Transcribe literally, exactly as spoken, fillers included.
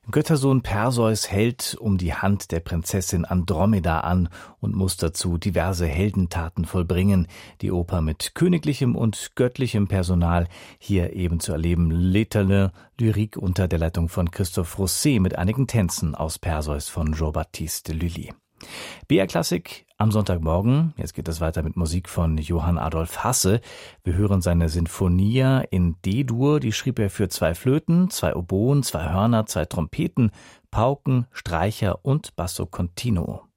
Göttersohn Perseus hält um die Hand der Prinzessin Andromeda an und muss dazu diverse Heldentaten vollbringen. Die Oper mit königlichem und göttlichem Personal, hier eben zu erleben L'Étalon, Lyrik unter der Leitung von Christophe Rousset mit einigen Tänzen aus Perseus von Jean-Baptiste Lully. B R Klassik am Sonntagmorgen. Jetzt geht es weiter mit Musik von Johann Adolf Hasse. Wir hören seine Sinfonia in D-Dur. Die schrieb er für zwei Flöten, zwei Oboen, zwei Hörner, zwei Trompeten, Pauken, Streicher und Basso Continuo.